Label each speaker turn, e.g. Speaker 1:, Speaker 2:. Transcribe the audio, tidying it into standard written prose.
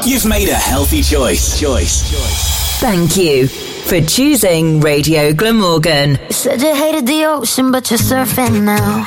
Speaker 1: You've made a healthy choice.
Speaker 2: Thank you for choosing Radio Glamorgan.
Speaker 3: You said you hated the ocean, but you're surfing now.